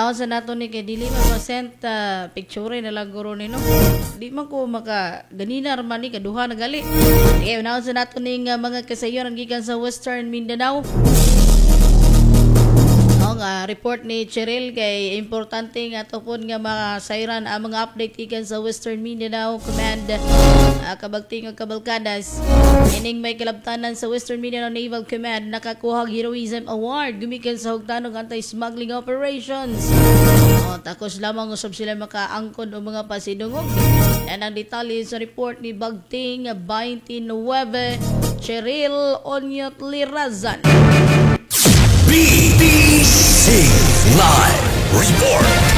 sa nato ni kay dili man percent picture na lang guro ni no. Di man ko maka ganina man ni kaduha na gali. Kay unaon sa nato ning mga kasayon gikan sa Western Mindanao. Nga report ni Cheryl kay importante nga tupon nga masayran ang mga update ikan sa Western Mindanao Command kabagting og kabalkadas. Ining may kalabtanan sa Western Mindanao Naval Command nakakuha Heroism Award gumikan sa hugtanog anti-smuggling operations. Takos lamang usab sila makaangkon og mga pasidungog. Yan ang detalye sa report ni Bagting 29 Cheryl Onyot Lirazan. BBC Live Report.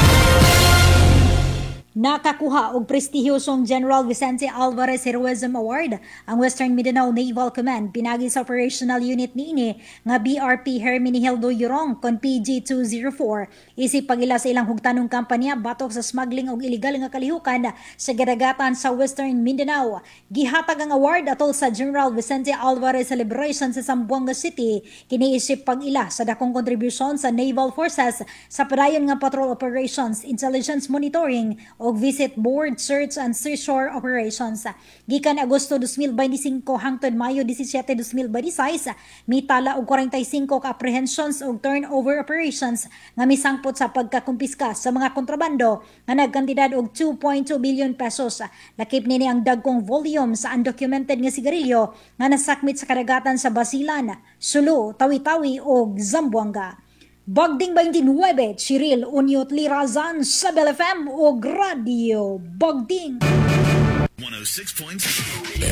Nakakuha og prestihiyosong General Vicente Alvarez Heroism Award ang Western Mindanao Naval Command pinagi sa operational unit niini nga BRP Hermenegildo Yurong kon PG-204 isip pagila sa ilang hugtanong kampanya batok sa smuggling og illegal nga kalihukan sa kadagatan sa Western Mindanao. Gihatag ang award atol sa General Vicente Alvarez celebration sa Zamboanga City kini isip pagila sa dakong kontribusyon sa Naval Forces sa padayon nga patrol operations, intelligence monitoring o visit board, search and seashore operations. Gikan Agosto 2025 hangtod Mayo 17, 2026, mitala og 45 ka apprehensions og turnover operations nga misangpot sa pagkakumpiska sa mga kontrabando nga nagkantidad og 2.2 billion pesos. Lakip nini ang dagkong volume sa undocumented nga sigarilyo nga nasakmit sa kadagatan sa Basilan, Sulu, Tawi-Tawi ug Zamboanga. Bagding 29, Cheryl Onyot Lirazan sa Bell FM o Radio Bagding 106.7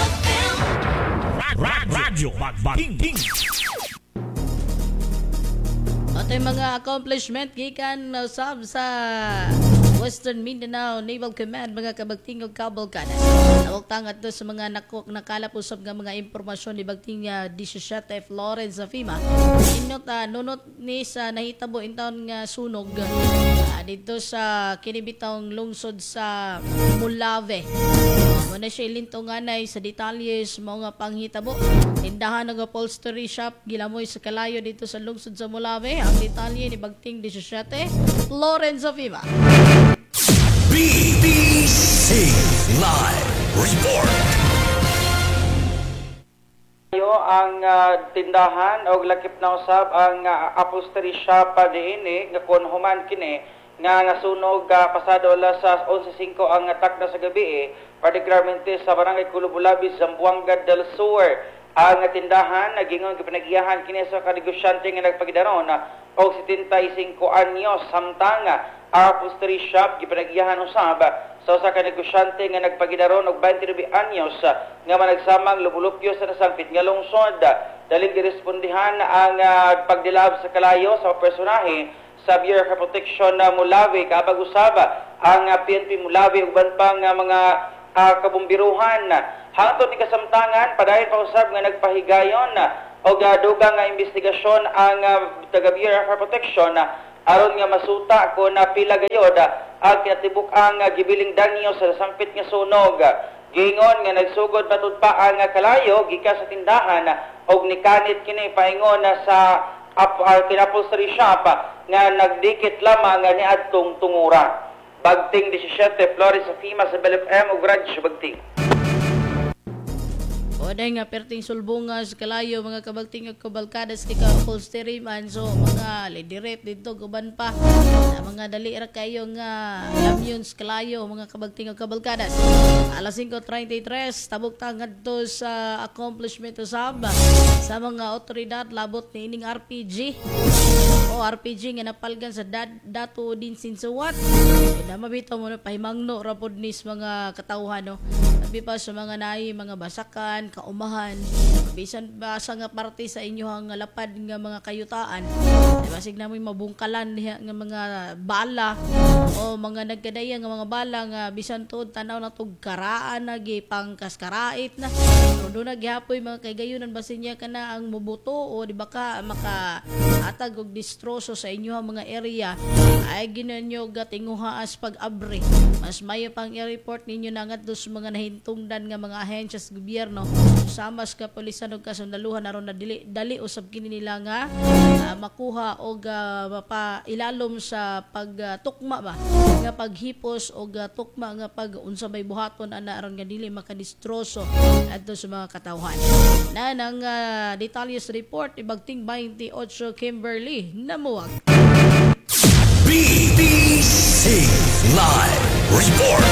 Radio Bagding. At yung mga accomplishment gikan usab sa Western Mindanao Naval Command mga kabagting og kabalkada. Nawag tangat do sa mga nakalap usab nga mga impormasyon ni bagting 17 Florence sa FEMA. Nunot ni sa nahitabo intawon nga sunog dito sa kinibitawng lungsod sa Mulave. Muna siya ilintunganay sa detalles mga panghitabo. Tindahan ng upholstery shop gilamoy sa kalayo dito sa lungsod sa Mulave. Ang detalye ni bagting 17 Florence sa FEMA. BBC Live Report. Ang tindahan o lakip na usab ang upholstery shop diini nga kun human kini nga nasunog pasado alas 11:05 ang atak na sa gabi particularmente sa barangay Culubulabi, Zamboanga del Sur. Ang tindahan nagingon gipanagiyahan kini sa kanegosyante nga nagpagidaron og 75 anyos samtang upholstery shop gipanagiyahan usab sa usa ka negosyante nga nagpagidaron og 29 anyos nga managsamang lumulupyo sa nasangpit nga lungsod. Daling girespondihan ang pagdilab sa kalayo sa personahe sa Bureau of Protection Mulave kapag usab ang PNP Mulave ug ban pang mga kabumbiruhan. Hangtod ni kasamtangan padayon pa usab nga nagpahigayon og dugang nga investigasyon ang taga Bureau of Protection aron nga masuta kung pila gayod ang kinatibuk ang gibiling danyo sa sangpit nga sunog. Giingon nga nagsugod matud pa ang kalayo gikan sa tindahan og nikanit kini paingon sa upholstery shop nga nagdikit lamang nga niadtong tungura. Bagting 17 Flores sa FEMA sa Bell FM ug Radio Bagting. O dahil nga perting sulbunga sa kalayo mga kabagting ug kabalkadas kay upholstery man so mga lidirep dito guban pa na mga dali ra kayo nga lamyons kalayo mga kabagting ug kabalkadas. Alas 5:33 tabok tangad to sa accomplishment usab sa mga otoridad labot ni ining RPG o RPG nga napalgan sa dato din sinsuwat. Na mabitaw mo na pahimangno ra pod nis mga katawhan no. Sabi pa sa mga naay mga basakan kaumahan bisan basa nga parte sa inyohang lapad nga mga kayutaan basig namoy mabungkalan diha nga mga bala o mga nagkadaya nga mga bala nga bisan tuod tanaw na tug karaan na gipangkas karait na do na gihapoy mga kaygayonan basin niya kana ang mubuto o di ba ka maka atag og distroso sa inyohang mga area ay ginanyo gatinguhaas pag abre mas mayo pang i-report ninyo na ngadto sa mga hintungdan nga mga ahensya sa gobyerno samas ka pulisan ug kasundaluhan aron na dali usab kini nila nga makuha og mapailalom sa pagtukma ba nga paghipos og tukma nga pag unsa may buhaton ana aron nga dili makadistroso adto sa mga katawhan. Na nang detalye sa report ibagting 28 Kimberly namuwag. BBC Live Report.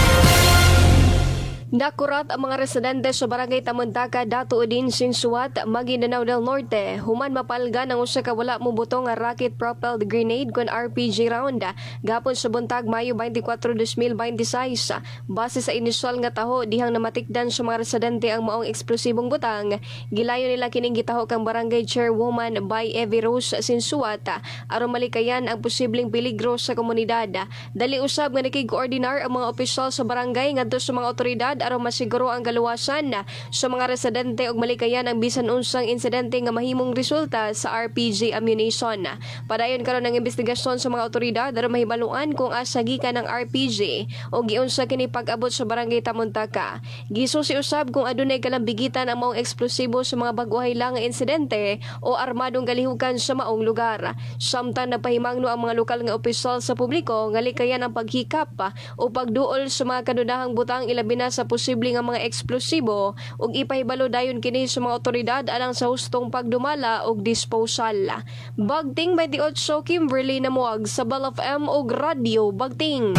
Nakurat ang mga residente sa barangay Tamundaka, Dato Udin, Sinsuat, Maguindanao del Norte. Human mapalgan ang usa ka wala mo butong nga rocket-propelled grenade kon RPG round. Gapon sa buntag Mayo 24, 2026. Base sa inisyal nga taho, dihang namatikdan sa mga residente ang maong eksplosibong butang. Gilayo nila kining gitaho kang barangay chairwoman by Evie Rose Sinsuat aron malikayan ang posibleng peligro sa komunidad. Dali usab nga nakig-coordinar ang mga opisyal sa barangay ngadto sa mga otoridad aron masiguro ang galuwasan sa mga residente ug malikayan ang bisan unsang insidente nga mahimong resulta sa RPG ammunition. Padayon karon ang investigasyon sa mga otoridad aron mahibaluan kung asa gikan ang RPG o giunsa kini pag-abot sa barangay Tamuntaka. Gisusi usab kung adunay kalambigitan ang maong eksplosibo sa mga baguhay lang nga insidente o armadong kalihukan sa maong lugar. Samtang napahimangno ang mga lokal nga opisyal sa publiko nga likayan ang paghikap o pagduol sa mga kanunahang butang ilabi na sa posible nga mga eksplosibo ug ipahibalo dayon kini sa mga otoridad alang sa hustong pagdumala ug disposal. Bagting 28 Kimberly namuag sa Bal of M ug Radio Bagting.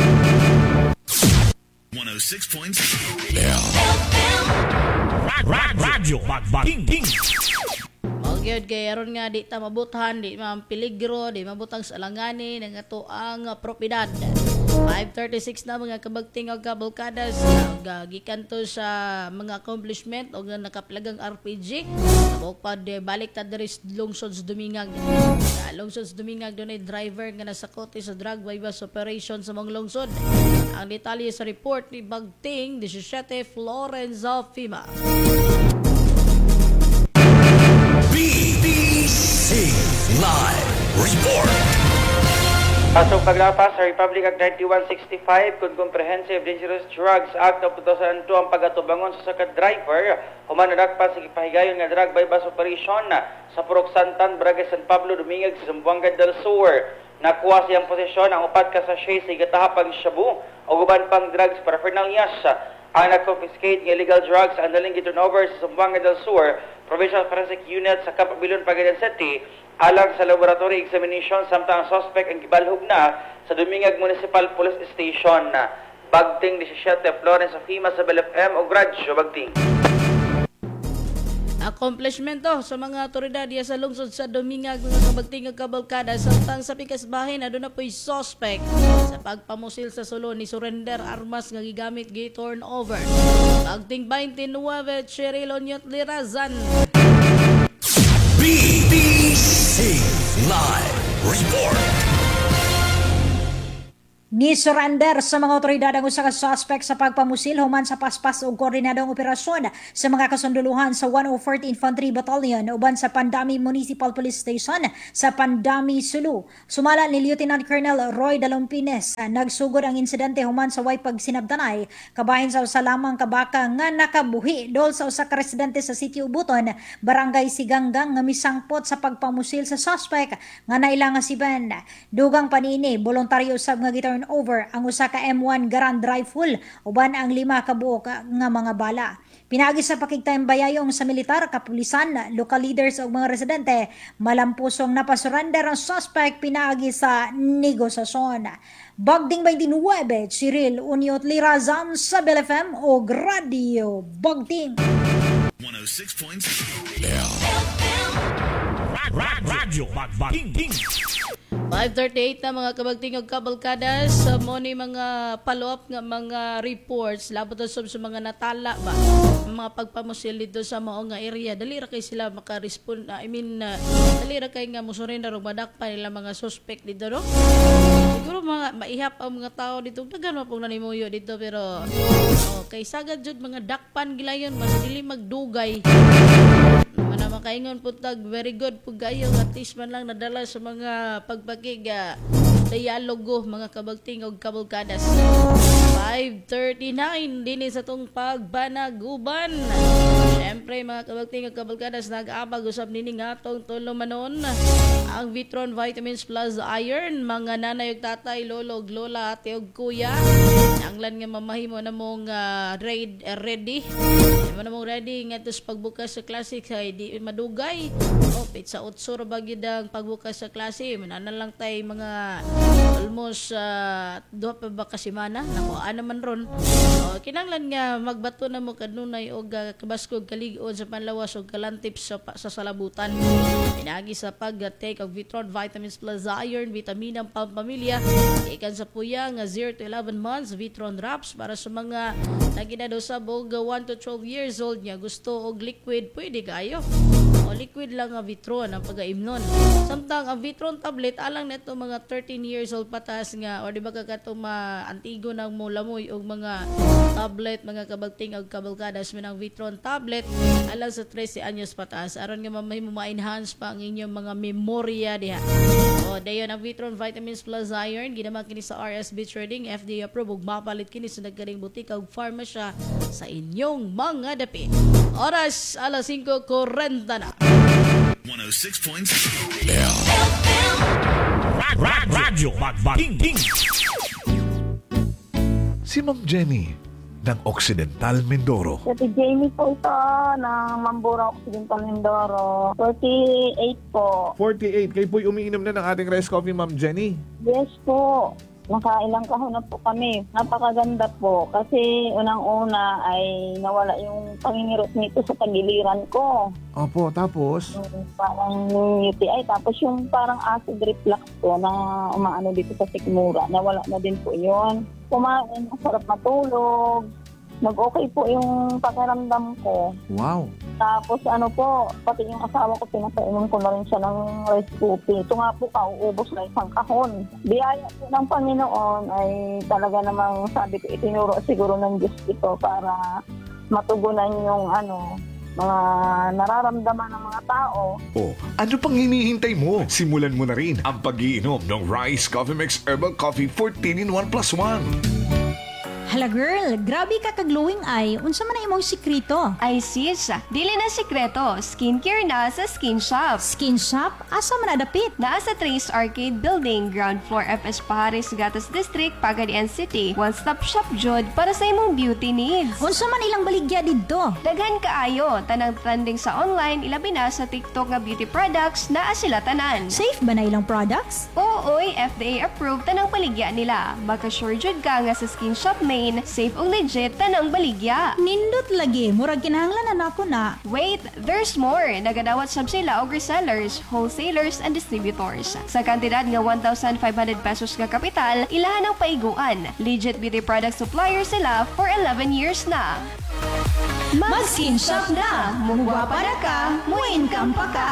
106.7. Radyo Bagbaking. Magyod kay aron nga di ta mabuthan, di peligro, di mabutang sa alangani ng ato ang propiedad. 5:36 na mga kabagting og kabalkadas gikan to sa mga accomplishment og nakaplagang RPG ug pad balik ta diri sa lungsod sa Dumingag. Sa lungsod sa Dumingag dunay driver nga nasakot sa drug bypass operation sa mga lungsod. Ang detalye sa report ni Bagting 17 Florence Fima. BBC Live Report. Pasok paglapas sa Republic Act 9165 kung Comprehensive Dangerous Drugs Act of 2002 ang pagatubangon sa sakat driver human nadakpan sa gipahigayon nga drug bypass operation sa Purok Santan, Barangay San Pablo, Dumingag, sa Zamboanga del Sur. Nakuha siyang posisyon ang upat ka sachet sa gatahapang shabu o uban pang drugs paraphernalias. Ang nag-confiscate ng illegal drugs ang naling giturnover sa Zamboanga del Sur Provincial Forensic Unit sa Capabilon, Pagayan City alang sa laboratory examination samtang ang suspect ang gibalhog na sa Dumingag Municipal Police Station. Bagting 17 Florence Fima sa BLFM o Radyo Bagting. Accomplishment to sa mga otoridad diya sa lungsod sa Dumingag mga kabagting ug kabalkada samtang sa pikas bahin aduna po'y suspect sa pagpamusil sa sulo ni surrender armas nga gigamit gi-turn over. Bagting 29 Cheryl Onyot Lirazan. BBC Live Report. Ni-surrender sa mga otoridad ang usa ka suspect sa pagpamusil human sa paspas o koordinadong operasyon sa mga kasunduluhan sa 104th Infantry Battalion uban sa Pandami Municipal Police Station sa Pandami, Sulu. Sumala ni Lieutenant Colonel Roy Dalumpines. Nagsugod ang insidente human sa way pagsinabtanay kabahin sa usa lamang kabaka nga nakabuhi dol sa usa ka residente sa City Ubuton, Barangay Siganggang nga misangpot sa pagpamusil sa suspect nga nailang nga si Ben. Dugang panini voluntaryo usab nga giturn over ang usa ka M1 Garand rifle uban ang 5 ka buo nga mga bala. Pinagi sa pakigtaybayayong sa militar, kapulisan, local leaders ug mga residente, malampusong napasurrender ang suspect pinagi sa negosasyon. Bagding 29 Cyril Uniot Lirazan sa BLFM o Radio Bagding 106.7. Radyo Bagbaking. 5:38 na mga kabagting ug kabalkadas mo ni mga follow-up nga mga reports labot sa mga natala ba mga pagpamusil dito sa mao nga area dali ra kay sila maka-respond dali ra kay nga musurrender ug madakpan nila mga suspect dito no siguro mga maihap ang mga tao dito daghan pong nanimuyo dito pero kay sagad jud mga dakpan gilayon mas dili magdugay mana makaingon putag very good pug kayo at least man lang nadala sa mga pagpakig dialogo mga kabagting og kabalkadas 5:39 din sa tong pagbanaguban. Siyempre mga kabagting ug kabalkadas nag-abag usab nini nga tong tulumanon ang Vitron Vitamins Plus Iron, mga nanay ug tatay, lolo ug lola, ate ug kuya. Nanglan nga mamahimo na mong ready. Mo na mong ready nga tus pagbukas sa klase kay di madugay. Sa utso ra bagyud ang pagbukas sa klase. Manana lang tay mga almost 2 pa ba ka semana. Nako naman ron. Kinanglan nga magbato na mo kadunay og kabaskog kalig-on sa panlawas og kalantip sa salabutan. Pinagi sa pag-take og Vitron Vitamins Plus Iron, bitaminang pampamilya, ikan sa puya nga 0 to 11 months, Vitron Drops para sa mga nagidadosab og 1 to 12 years old nga gusto og liquid, pwede kayo. O liquid lang ang Vitron ang pag-aimnon. Samtang ang Vitron tablet alang neto mga 13 years old patas nga o di ba kagato antigo nang mulamoy og mga tablet, mga kabagting og kabalkadas minang Vitron tablet alang sa 13 anyos patas aron nga may ma-enhance pa ang inyong mga memorya diha. O dayon ang Vitron Vitamins Plus Iron ginama kini sa RSB Trading, FDA approved ug mapalit kini sa nagkaring butika ug farmasya sa inyong mga dapit. Oras alas 5:40 na. 106.7 Radyo Bagbaking Ting. Si Ma'am Jenny ng Occidental Mindoro. Si Jamie po ito ng Mambura Occidental Mindoro. 48 po. 48. Kayo po'y umiinom na ng ating rice coffee, Ma'am Jenny. Yes po. Nakailang kahon na po kami. Napakaganda po. Kasi unang-una ay nawala yung pangingirot nito sa tagiliran ko. Opo, tapos? Yung parang UTI. Tapos yung parang acid reflux ko na umaano dito sa sikmura. Nawala na din po yun. Kumain, masarap matulog. Nag-okay po yung pakiramdam ko. Wow. Tapos pati yung asawa ko, pinapainom ko na rin siya ng rice coffee. Ito nga po, kauubos na isang kahon. Biyaya po ng Panginoon ay talaga namang sabi ko, itinuro siguro ng Diyos ito para matugunan yung mga nararamdaman ng mga tao. Oh, ano pang hinihintay mo? Simulan mo na rin ang pag-iinom ng Rice Coffee Mix Herbal Coffee 14 in 1 plus 1. Hala girl, grabe ka kag-glowing eye. Unsa man na imong sikrito? Ay sis, dili na sikreto, skincare na sa Skin Shop. Skin shop? Asa man nadapit? Naa sa Trace Arcade Building, ground floor FS Paharis, Gatas District, Pagadian City. One-stop shop jud para sa imong beauty needs. Unsa man ilang baligya didto? Daghan kaayo, tanang trending sa online, ilabi na sa TikTok nga beauty products, naa sila tanan. Safe ba na ilang products? Ooy, FDA approved tanang baligya nila. Maka-sure jud ka nga sa Skin Shop main, safe ug legit tanang baligya. Nindot lagi, murag kinahanglan na ako na. Wait, there's more. Nagadawat sab sila og resellers, wholesalers, and distributors. Sa kantidad nga 1,500 pesos nga kapital, ilahan ang paiguan. Legit beauty product supplier sila for 11 years na. Mag-skin shop na! Mugwapa na ka, mo-income pa ka!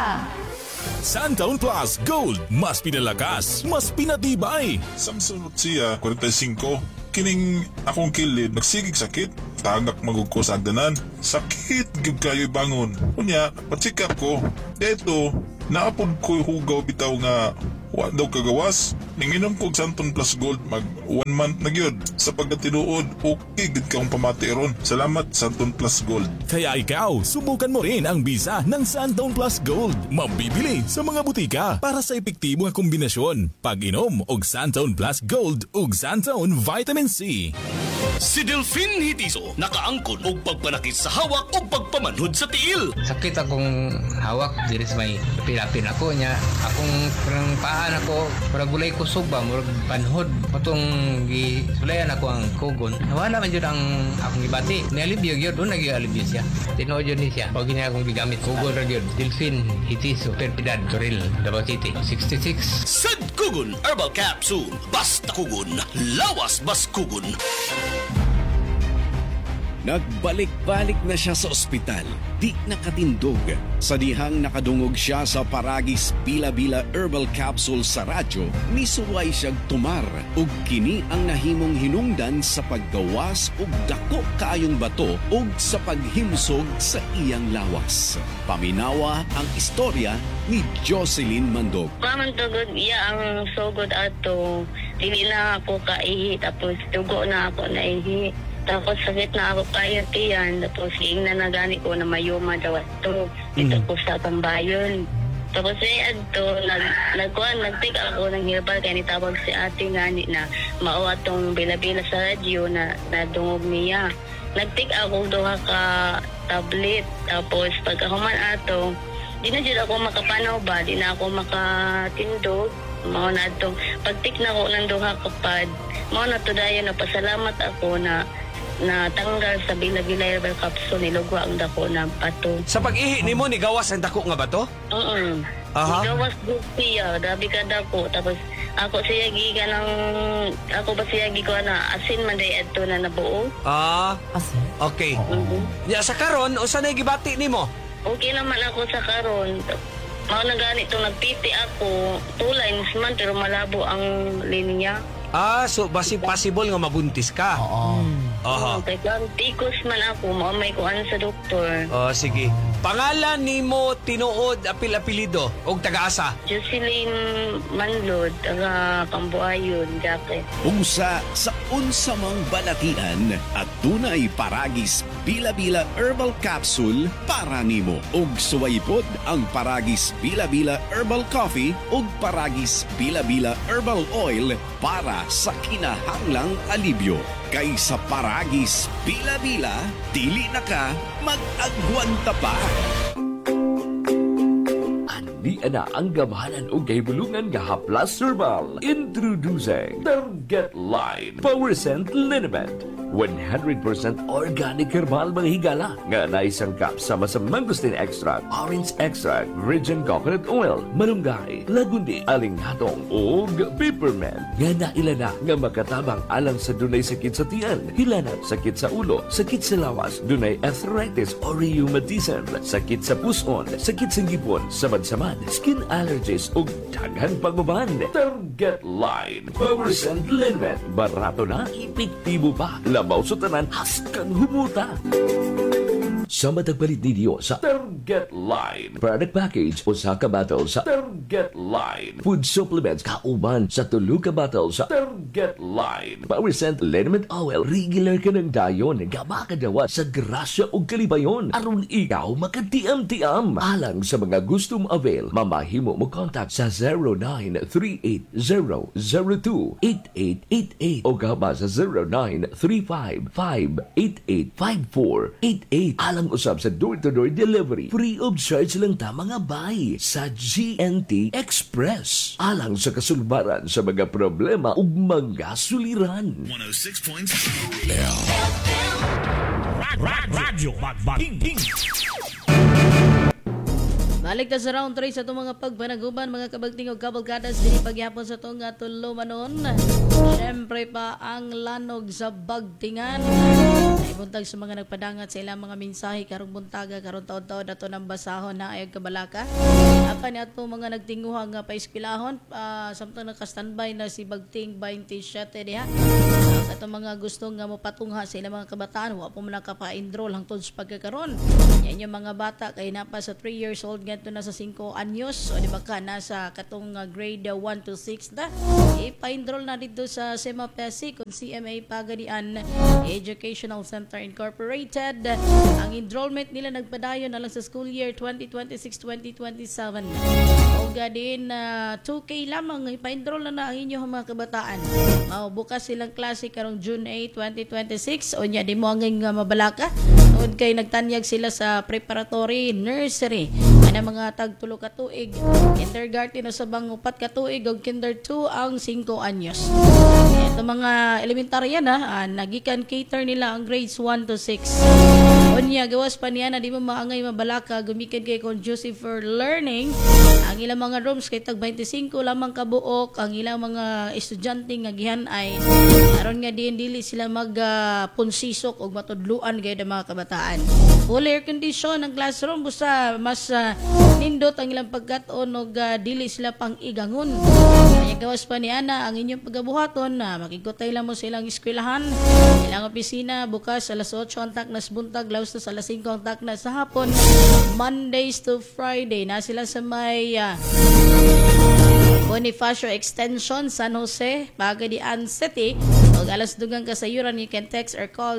Santaon Plus Gold. Mas pinalakas, mas pinatibay. Samsung siya, 45. Kining akong kilid, nagsigig sakit. Tagak magugko sa agdanan. Sakit, gib kayo'y bangon. Kunya, patsikap ko. Eto, naapod ko'y hugaw bitaw nga wa daw kagawas. Ninginom ko og Santon Plus Gold mag 1 month na gyud. Sa pagkatinuod, okay gid kaong pamati ron. Salamat Santon Plus Gold. Kaya ikaw, subukan mo rin ang bisa ng Santaon Plus Gold. Mabibili sa mga butika para sa epektibong kombinasyon. Pag-inom og Santaon Plus Gold ug Santaon Vitamin C. Si Delphine Hitiso nakaangkon og pagpanakit sa hawak o pagpamanhod sa tiil. Sakit akong hawak, diri sa may pilapin ako niya. Akong parang paan ako, parang gulay ko suba, murag panhod. Patong gisulayan ako ang kugon. Nawala man yun ang akong ibati. Nialibyo yun, doon nag-ialibyo siya. Tinood yun niya. Pag niya akong gigamit, kugon rin yun. Delphine Hitiso, Perpidad, Toril, Davao City, 66. Sad Kugon Herbal Capsule. Basta kugon, lawas bas kugon. Nagbalik-balik na siya sa ospital, di nakatindog. Sa dihang nakadungog siya sa Paragis Bila-Bila Herbal Capsule sa radyo, misuway siyang tumar ug kini ang nahimong hinungdan sa paggawas ug dako kaayong bato ug sa paghimsog sa iyang lawas. Paminawa ang istorya ni Jocelyn Mandog. Pamantugod iya ang sugod ato dili na ako kaihi, tapos dugo na ako naihi. Tapos sakit na ako kayo tiyan, tapos na nagani ko na mayuma daw ito. Dito ko sa Tambayon. Tapos nagtig ako ng herbal kaya nitawag si ate ngani na mao atong bila-bila sa radyo na nadungog niya. Nagtig ako duha ka tablet. Tapos pagkahuman ato, di na dyan ako makapanaw ba, di na ako makatindog. Mao na itong pagtik na ko ng duha kapad. Mao na to dayon na pasalamat ako na tanggal sa bila-bila herbal capsule, nilugwa ang dako na bato. Sa pag-ihi nimo ni gawas ang dako nga bato? Aha. Nigawas siya, dabi ka dako. Tapos ako siya giga ng, ako ba siya giga na asin man day adto na nabuo. Okay. Ya, sa karon, usa na gibati nimo? Okay naman ako sa karon. Mao na ganito, nagpiti ako. 2 lines man, pero malabo ang linya. So basi possible nga mabuntis ka? Kaya tikos man ako, may kuan sa doktor. Sige. Pangalan nimo tinuod apil-apelido og taga-asa? Jocelyn Manlod, taga Cambuayon, Jacket. Usa sa unsamang balatian at tunay paragis Bila-Bila Herbal Capsule para nimo. Ug suwaypod ang paragis Bila-Bila Herbal Coffee ug paragis Bila-Bila Herbal Oil para sa kinahanglang alibyo. Kay sa paragis Bila-Bila, dili na ka mag-agwanta pa. Di ana ang gamhanan o gaybulungan nga haplas herbal. Introducing Target Line Power Scent Liniment. 100% organic herbal mga higala nga naisangkap sama sa mangosteen extract, orange extract, virgin coconut oil, malunggay, lagundi, alinghatong ug peppermint nga nailana nga makatabang alang sa dunay sakit sa tiyan, hilanat, sakit sa ulo, sakit sa lawas, dunay arthritis or rheumatism, sakit sa puson, sakit sa ngipon, samad-samad, skin allergies ug daghan pagbaban. Target Line Power Scent Liniment. Barato na, epektibo pa. Labaw sa tanan, haskang humuta. Sa matagpalit ninyo sa Target Line product package, usa ka bottle sa Target Line food supplements kauban sa 2 ka bottle sa Target Line Power Scent Liniment Oil. Regular ka ng dayon nga makadawa sa grasya o kalibayon aron ikaw makatiam-tiam. Alang sa mga gustong avail, mamahimo mo contact sa 0938-002-8888 o gaba sa 0935-588-5488. Alang usab sa door-to-door delivery. Free of charge lang ta mga bay sa GNT Express. Alang sa kasulbaran sa mga problema ug mga suliran. 106.7 Radyo Magbating. Balik na sa round 3 sa itong mga pagpanaguban, mga kabagting o kabalkadas, din pagyapon sa itong tulumanon. Siyempre pa ang lanog sa bagtingan. Ay buntag sa mga nagpadangat sa ilang mga mensahe, karong buntaga, karong taon-taon, dato ng basahon na ayog kabalaka. Apa ni at po mga nagtinguhang pa-eskwilahon, samtang naka-standby na si Bagting 27 diha. At ang mga gustong nga mapatungha sa ilang mga kabataan, wa po mo nakapa-enroll hangtod sa pagkakaroon. Yan yung mga bata, kay napa sa 3 years old, ganito na sa 5 anyos, o di ba ka, nasa katong grade 1 to 6 na, ipa-enroll na dito sa SEMA-PESI kung CMA Pagadian Educational Center Incorporated. Ang enrollment nila nagpadayon na lang sa school year 2026-2027. O gadin, 2K lamang, ipa-enroll na ang inyong mga kabataan. Bukas silang klase karong June 8, 2026. O niya, di mo hanggang mabalaka. Nood kay nagtanyag sila sa preparatory nursery. Ano mga tag-tulo ka tuig. Kindergarten o sabang 4 ka tuig o kinder 2 ang 5 anyos. Ito mga elementarya na, nagikan cater nila ang grades 1 to 6. Unya, gawas pa niya na di mo maangay mabalaka, gumikan kay conducive for learning. Ang ilang mga rooms kay tag 25 lamang kabuok, ang ilang mga estudyante nga gihan ay aron nga dili sila magpunsisok o matudluan gayud ang mga kabataan. Full air condition ang classroom, busa mas nindot ang ilang pagkaton o dili sila pang igangon. Kaya gawas pa niya na ang inyong pagabuhaton na makikutay lang mo sa ilang eskwelahan, ilang opisina, bukas alas 8 ang taknas buntag, laos na sa alas 5 ang taknas sa hapon, Mondays to Friday na sila sa may Bonifacio Extension, San Jose, Pagadian City. O alas dugang kasayuran, you can text or call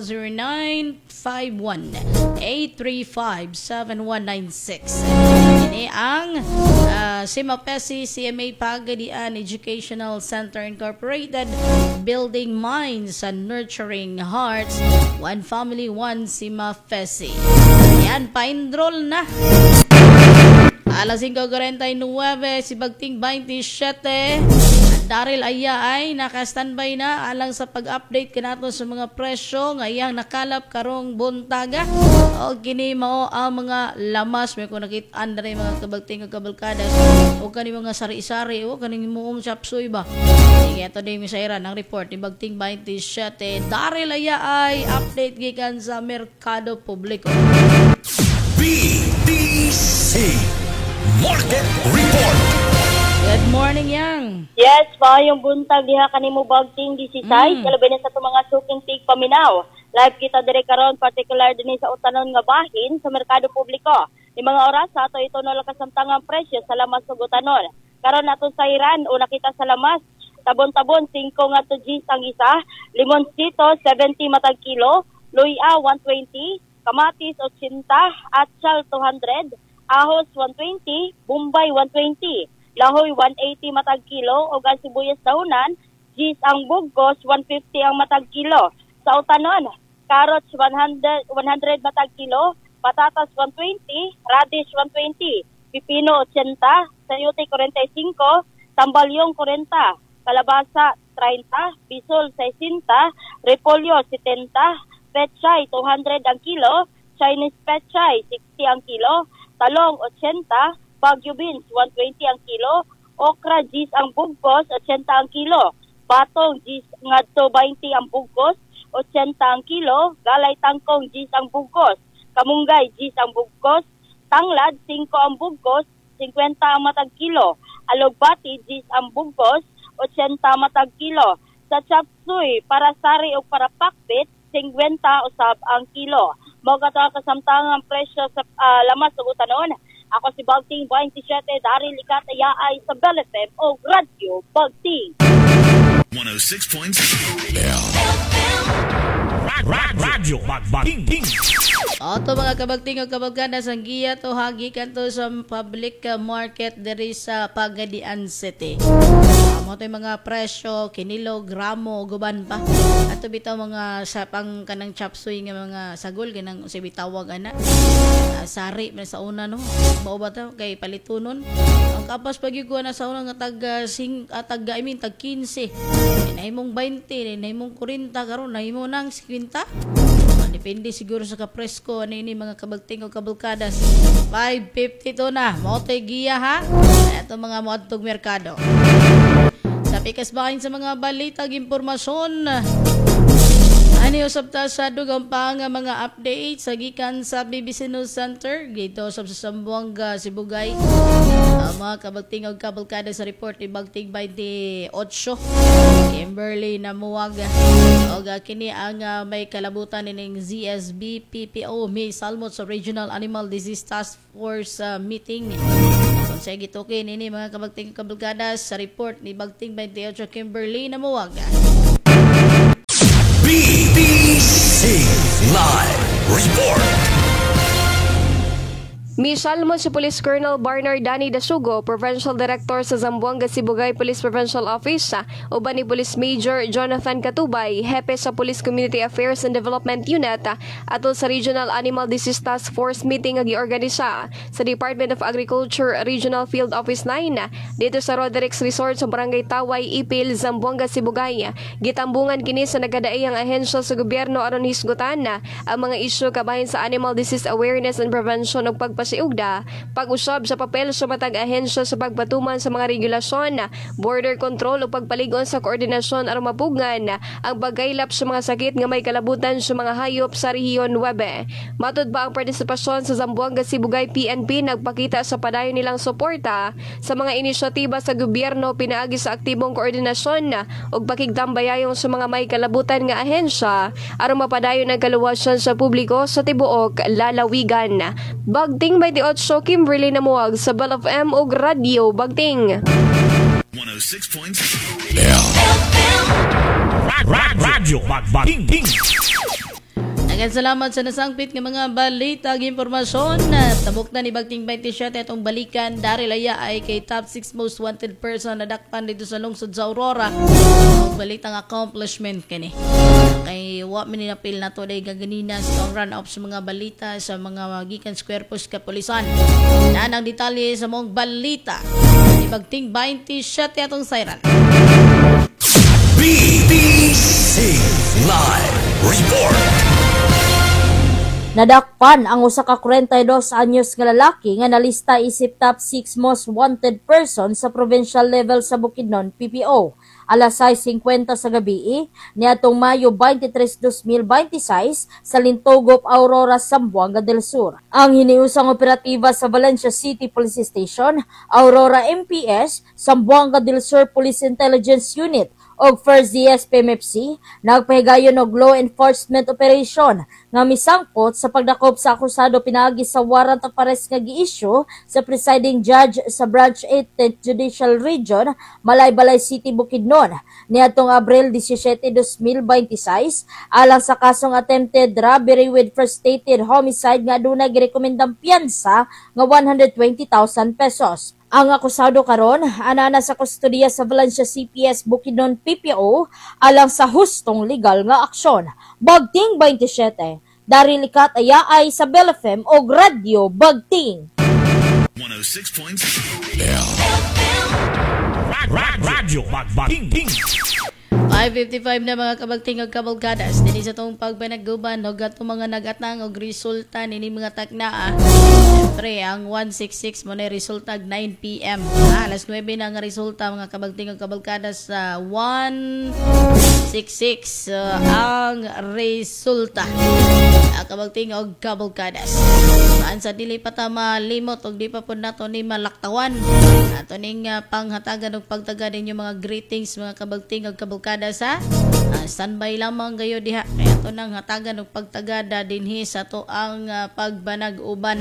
0951-835-7196. Ini ang Simapesi CMA Pagadian Educational Center Incorporated, Building Minds and Nurturing Hearts, One Family, One Simapesi. Ayan, pa-enroll na. Alas 5:49, si Bagting 27. Daryl Aya ay naka-standby na alang sa pag-update kanato sa mga presyo ngayang nakalap karong buntaga. O kini mao ang mga lamas may kung nakita-an diri mga kabagting kabalkadas o kani mga sari-sari o kani muong chapsuy ba. Sige, ito din misayra ng report ni Bagting 27. Daryl Aya ay update gikan sa merkado publiko. BDC Market Report. Good morning, Yang. Yes, maayong buntag diha kanimo Bagting 16, kalabi na sa mga suking tig paminaw. Live kita dire karon particular dinhi sa utanon nga bahin sa merkado publiko. Ni mga oras sa ato ito na kasamtangang presyo sa lamas ug utanon. Karon nato sa Iran una kita sa lamas tabon-tabon 5 nga to G's ang isa, limonsito 70 matag kilo, luya 120, kamatis 80, atsal 200, ahos 120, bombay 120, lahoy 180 matag kilo ug ang sibuyas dahunan, G's ang bugos 150 ang matag kilo. Sa utanon, carrots 100 matag kilo, patatas 120, radish 120, pipino 80, sayote 45, tambalyong 40, kalabasa 30, bisol 60, repolyo 70, pechay 200 ang kilo, Chinese pechay 60 ang kilo, talong 80, Baguio beans 120 ang kilo, okra G's ang bugkos 80 ang kilo, batong G's ngadto 20 ang bugkos 80 ang kilo, galay tangkong G's ang bugkos, kamunggay G's ang bugkos, tanglad 5 ang bugkos 50 ang matag kilo, alugbati G's ang bugkos 80 matag kilo. Sa chapsuy, para sari o para pakbit, 50 usab ang kilo. Mao kato kasamtangang presyo sa lamas ug utanon. Ako si Bagting 27, Daryl Ikataya ay sa Bell FM o Radio Bagting. 106.7 Radyo Bagting. Oto mga kabagting o kabagkadas ang giya to hagi kanto sa public market diri sa Pagadian City. Mo to mga presyo, kinilo, gramo, guban pa. Ato bitaw mga sa pang kanang chapsuy nga mga sagol kanang si bitawag ana. Sari man sa una no. Mao ba ta kay palitunon. Ang kapas pagyud na sa una nga tag 15. Nahimong 20, nahimong 40 karon nahimo nang 50. Depende siguro sa kapresko ano ini mga kabagting o kabalkadas. 550 to na. Motoy giya ha. Ito mga moatog merkado. Sa pikas bahin sa mga balitag impormasyon. Ani usab ta sa dugang pa nga mga update sa gikan sa BBC News Center dito sa Sambuanga, Sibugay. Mga kabagting og kabalkada sa report ni Bagting 28. Kimberly Namuwag og kini ang may kalabutan ning ZSB PPO may salmot sa Regional Animal Disease Task Force meeting. Kung sa gitukin ini mga kabagting kabalkada sa report ni Bagting 28 Kimberly Namuwag. BDC Live Report. Misalmon si Police Colonel Barnard Danny Dasugo, Provincial Director sa Zamboanga Sibugay Police Provincial Office, uban ni Police Major Jonathan Katubay, Hepe sa Police Community Affairs and Development Unit, atol sa Regional Animal Disease Task Force meeting nga giorganisa sa Department of Agriculture Regional Field Office 9 dito sa Rodericks Resort sa Barangay Taway, Ipil, Zamboanga, Sibugay. Gitambungan kini sa nagadaayang ahensya sa gobyerno aron hisgutan ang mga isyu kabahin sa animal disease awareness and prevention ug pagpasiugda, pag-usab sa papel sa matag ahensya sa pagpatuman sa mga regulasyon, border control o pagpaligon sa koordinasyon aron mapugngan ang paggaylap sa mga sakit nga may kalabutan sa mga hayop sa rehiyon 9. Matud ba ang partisipasyon sa Zamboanga Sibugay PNP nagpakita sa padayon nilang suporta sa mga inisyatiba sa gobyerno pinaagi sa aktibong koordinasyon ug pakigtambayayong sa mga may kalabutan nga ahensya aron mapadayon ang kaluwasan sa publiko sa tibuok lalawigan. Bagting 28 Kimberly Namuwag sa Bell of M og Radio Bagting. 106.7 Radyo Magbating. Salamat sa nasangpit ng mga balita ag impormasyon. Tabok na ni Bagting 27 itong balikan. Daryl Aya ay kay top 6 most wanted person na dakpan dito sa lungsod sa Aurora. Ang balitang accomplishment kani. Kay wa man ninapil na to day gaganina sa run up sa mga balita sa mga magikan square post kapulisan. Nanang detalye sa mong balita. Ni Bagting 27 atong siren. BBC Live Report. Nadakpan ang usa ka 42 anyos nga lalaki nga nalista isip top 6 most wanted person sa provincial level sa Bukidnon, PPO. Alas 6:50 sa gabi niadtong Mayo 23, 2026 sa Lintogop, Aurora, Zamboanga del Sur. Ang hiniusang operatiba sa Valencia City Police Station, Aurora MPS, Zamboanga del Sur Police Intelligence Unit og First DSP-MFC nagpahigayon og law enforcement operation nga misangpot sa pagdakop sa akusado pinaagi sa warrant of arrest nga gi-issue sa presiding judge sa Branch 8 th Judicial Region, Malaybalay City, Bukidnon niadtong Abril 17, 2026 alang sa kasong attempted robbery with frustrated homicide nga adunay girekomendang piyansa nga 120,000 pesos. Ang akusado karon anana sa kustodiya sa Valencia CPS Bukidnon PPO alang sa hustong legal nga aksyon. Bagting 27, Daryl Aya ay sa Bell FM o Radio Bagting. 106.7 Radyo Magbating. 5:55 na mga kabagting ug kabalgadas dinhi sa tong pagpanagguban og atong mga nagatang og resulta nini mga taknaa. Siyempre ang 166 mo na resulta 9 PM. Alas 9 na nga resulta mga kabagting ug kabalgadas sa 166 ang resulta. Kabagting og kabalgadas. Saan sa dili pa ta malimot og di pa pud nato ni malaktawan. Ato ning panghatagan og pagtagad ninyo mga greetings mga kabagting og kabalgadas sa standby lamang gayo diha kay ato nang hatagan og pagtagada dinhi sa to ang pagbanag-uban.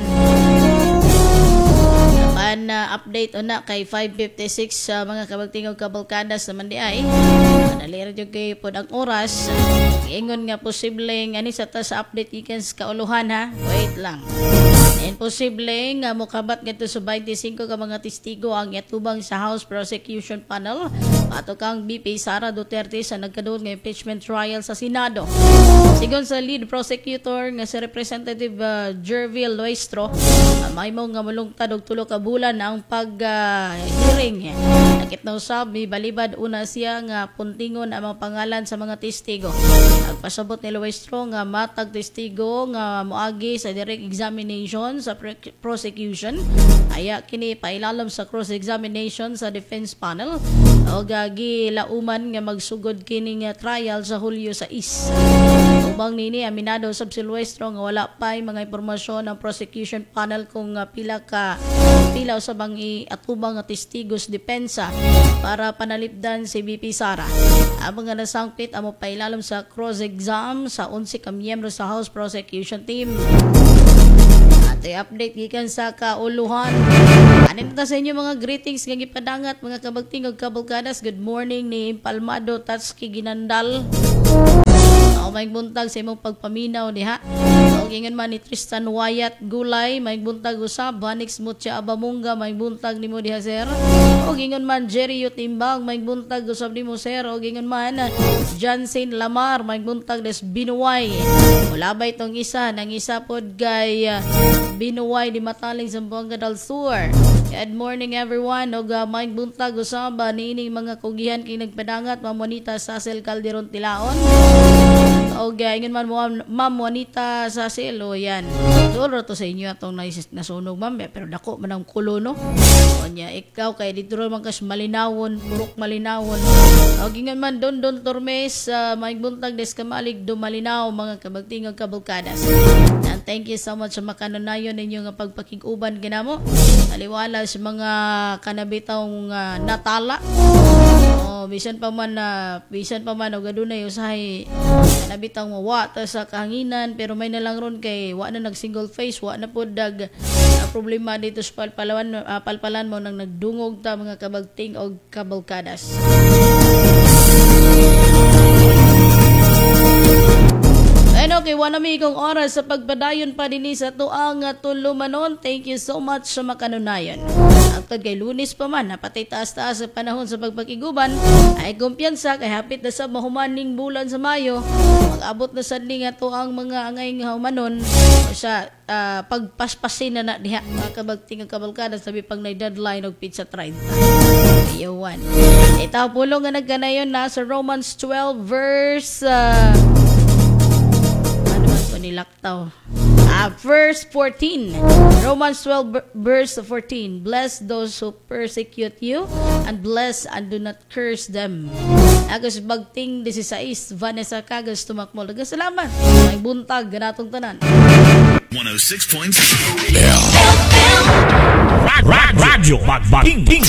Update una kay 5:56 sa mga kabagting og kabalkadas naman di ay nalira jud kay pod ang oras ingon nga posibleng ani sa ta sa update ikan sa kauluhan ha wait lang. Imposible nga mokabat ngadto sa 25 ka mga testigo ang yatubang sa House Prosecution Panel ato kang BP Sara Duterte sa nagkaduol nga impeachment trial sa Senado. Sigon sa lead prosecutor nga si Representative Jervil Luestro, may mo nga malungtad og 3 ka bulan ang pag-hearing. Nakitnaw sab mi balibad una siya nga puntingon ang mga pangalan sa mga testigo. Nagpasabot ni Luestro nga matag testigo nga moagi sa direct examination sa prosecution aya kini pailalom sa cross-examination sa defense panel o gagi lauman nga magsugod kini nga trial sa Hulyo 6. Ubang nini aminado sab si Luestro nga wala pay mga impormasyon ang prosecution panel kung pila sa bang atubang nga testigos depensa para panalipdan si BP Sara. Ang mga nasangpit amo pailalom sa cross-exam sa 11 ka miyembro sa House Prosecution Team. Update gikan sa kauluhan. Anin ta sa inyo mga greetings nga gipadangat mga kabagting ug kabalkadas. Good morning ni Palmado Tatski Ginandal. May buntag sa imong pagpaminaw diha. O gingon man ni Tristan Wyatt Gulay, may buntag usab Vanix Mutya Abamunga, may buntag nimo diha sir. O gingon man Jerry Timbang, may buntag usab nimo sir. O gingon man Jansen Lamar, may buntag des Binuway. Wala ba itong isa nang isa pod kay Binuway di Mataling Zamboanga del Sur. Good morning everyone. Og may buntag usab nining mga kugihan kay nagpadangat Ma'am Juanita Sasel Calderon Tilaon. O ingon man Ma'am Juanita Sasel o yan. Duro to sa inyo atong nasunog ma'am pero dako man ang kulo no. O nya ikaw kay dito man kas malinawon, purok malinawon. O ingon man Don Tormes may buntag des kamalig do malinaw mga kabagting ug kabalkadas. And thank you so much sa makananayon ninyo nga pagpakig-uban ginamo. Taliwala sa mga kanabitong natala. Bisan pa man og adunay usahay kanabitang wa ta sa kahanginan pero may nalang ron kay wa na nag single face wa na pod dag problema dito sa palpalan mo nang nagdungog ta mga kabagting o kabalkadas. Okay, wanami kong oras sa pagpadayon pa din sa tuang tulumanon. Thank you so much sa makanunayan. Agtod kay Lunes pa man, napatay taas-taas sa panahon sa pagpakiguban, ay kumpiyansa kay hapit na sa mahumaning bulan sa Mayo, mag-abot na sa nga tuang mga angay nga humanon sa pagpaspasin na diha mga kabagting ang kabalkada sabi pag na-deadline og pizza 30. Iyawan. Itaw pulong nga nagkanayon na sa Romans 12 verse nilaktaw. Verse 14. Romans 12 verse 14. Bless those who persecute you and bless and do not curse them. Agos bagting 16 Vanessa Cagas tumakmo. Salamat. May buntag ganatong tanan. 106.7 Radyo Magbating.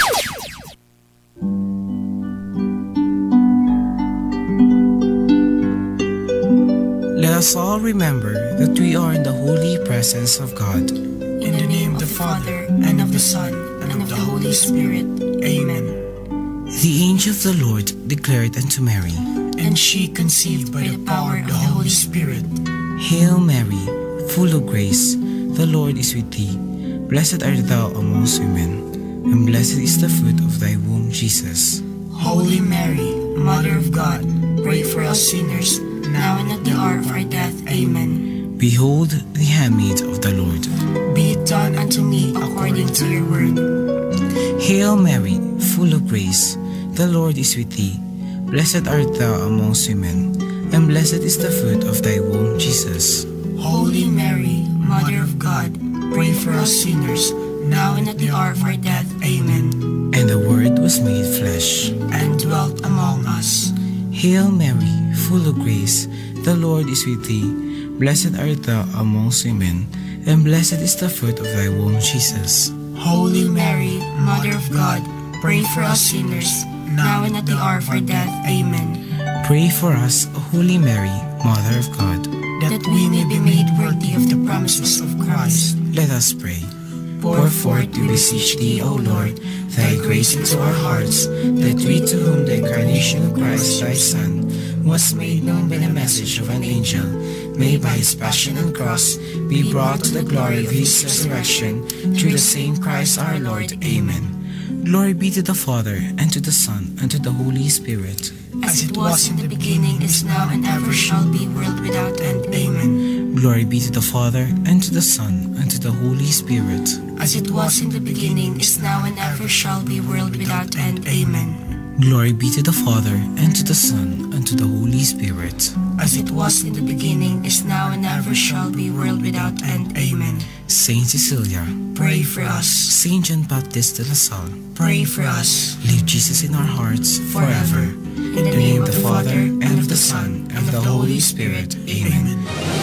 Let us all remember that we are in the holy presence of God. In the name of the Father, and of the Son, and of the Holy Spirit. Amen. The angel of the Lord declared unto Mary, and she conceived by the power of the Holy Spirit. Hail Mary, full of grace, the Lord is with thee. Blessed art thou amongst women, and blessed is the fruit of thy womb, Jesus. Holy Mary, Mother of God, pray for us sinners, now and at the hour of our death. Amen. Behold the handmaid of the Lord. Be it done unto me according to your word. Hail Mary, full of grace, the Lord is with thee. Blessed art thou amongst women, and blessed is the fruit of thy womb, Jesus. Holy Mary, Mother of God, pray for us sinners, now and at the hour of our death. Amen. And the Word was made flesh, and dwelt among us. Hail Mary, full of grace, the Lord is with thee. Blessed art thou amongst women, and blessed is the fruit of thy womb, Jesus. Holy Mary, Mother of God, pray for us sinners, now and at the hour of our death. Amen. Pray for us, O Holy Mary, Mother of God, that we may be made worthy of the promises of Christ. Let us pray. Pour forth, we beseech thee, O Lord, thy grace into our hearts, that we to whom the incarnation of Christ thy Son was made known by the message of an angel, may by his passion and cross be brought to the glory of his resurrection, through the same Christ our Lord. Amen. Glory be to the Father, and to the Son, and to the Holy Spirit. As it was in the beginning, is now, and ever shall be, world without end. Amen. Glory be to the Father, and to the Son, and to the Holy Spirit. As it was in the beginning, is now, and ever shall be, world without end. Amen. Glory be to the Father, and to the Son, and to the Holy Spirit. As it was in the beginning, is now, and ever shall be, world without end. Amen. Saint Cecilia, pray for us. Saint John Baptist de la Salle, pray for us. Leave Jesus in our hearts forever. In the name of the Father, and of the Son, and of the Holy Spirit. Amen.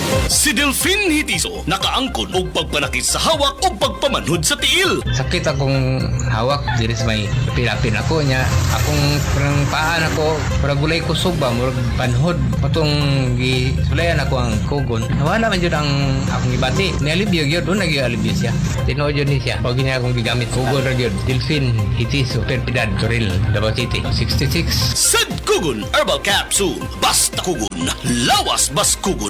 Si Delphine Hitiso nakaangkon og pagpanakit sa hawak o pagpamanhod sa tiil. Sakit akong hawak diri sa may pilapin ako niya. Akong parang paan ako, parang gulay ko suba, murag panhod. Patong gisulayan ako ang kugon. Nawala man yun ang akong ibati. Nialibyo yun, doon nag-ialibyo siya. Tinood yun siya. Pag niya akong gigamit kugon ra yun. Delphine Hitiso, Perpidad, Toril, Davao City, 66. Sad Kugon Herbal Capsule. Basta kugon, lawas bas kugon.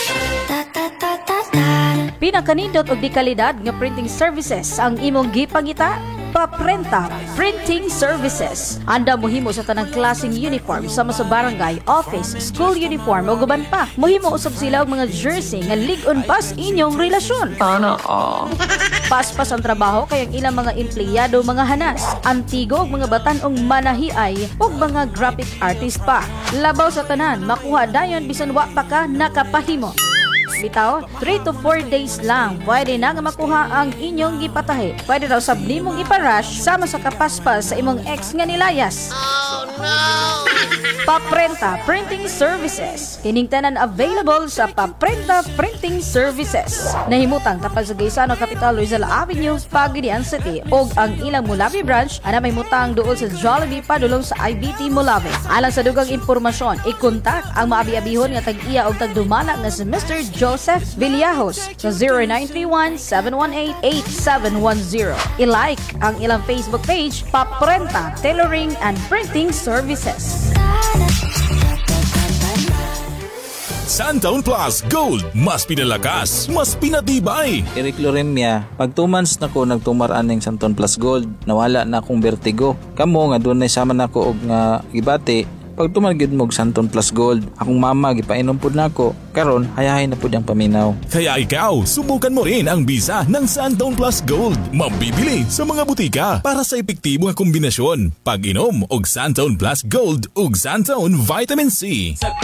Pinakanindot og di kalidad nga printing services ang imong gipangita. Paprenta Printing Services. Anda mohimo sa tanang klaseng uniform sama sa barangay, office, school uniform o guban pa. Mohimo usab sila og mga jersey nga lig-on pas inyong relasyon. Paspas ang trabaho kay ang ilang mga empleyado mga hanas, antigo og mga batan-ong manahiay ug mga graphic artist pa. Labaw sa tanan, makuha dayon bisan wa pa ka nakapahimo. Bitaw, 3 to 4 days lang pwede na nga makuha ang inyong gipatahi. Pwede raw sab nimong iparush sama sa kapaspas sa imong ex nga nilayas. Paprenta Printing Services. Kining tanan available sa Paprenta Printing Services. Nahimutang tapal sa Gaisano Capital Rizal Avenue, Pagadian City ug ang ilang Mulabi branch ana may mutang duol sa Jollibee padulong sa IBT Mulabi. Alang sa dugang impormasyon, i-kontak ang maabi-abihon nga tag-iya og tagdumala nga si Mr. Joseph Villajos sa 0931-718-8710. I-like ang ilang Facebook page, Paprenta Tailoring and Printing Services. Santaon Plus Gold, mas pinalakas, mas pinatibay. Eric Loremia, pag 2 months na ko nagtumaraan ng Santaon Plus Gold, nawala na akong vertigo. Kamo nga doon na sama na ko og nga gibati, pag tumagid mo og Santaon Plus Gold, akong mama gipainom pud nako. Karon hayahay na pud ang paminaw. Kaya ikaw, subukan mo rin ang bisa ng Santaon Plus Gold. Mabibili sa mga butika para sa epektibo nga kombinasyon. Pag-inom og Santaon Plus Gold ug Santaon Vitamin C.